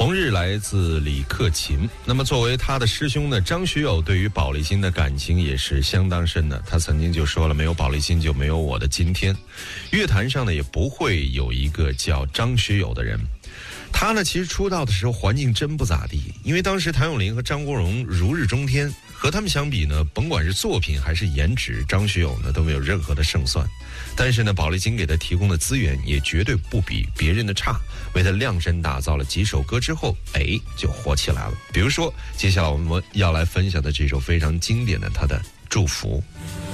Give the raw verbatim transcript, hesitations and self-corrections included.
红日来自李克勤，那么作为他的师兄呢，张学友对于宝丽金的感情也是相当深的。他曾经就说了，没有宝丽金就没有我的今天，乐坛上呢也不会有一个叫张学友的人。他呢其实出道的时候环境真不咋地，因为当时谭咏麟和张国荣如日中天，和他们相比呢，甭管是作品还是颜值，张学友呢都没有任何的胜算。但是呢，宝丽金给他提供的资源也绝对不比别人的差，为他量身打造了几首歌之后，哎，就火起来了。比如说接下来我们要来分享的这首非常经典的他的《祝福》。